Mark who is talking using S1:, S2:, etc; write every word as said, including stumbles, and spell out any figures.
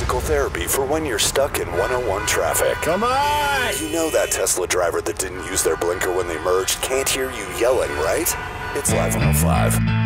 S1: vehicle therapy for when you're stuck in one oh one traffic.
S2: Come on!
S1: You know that Tesla driver that didn't use their blinker when they merged can't hear you yelling, right? It's Live one oh five.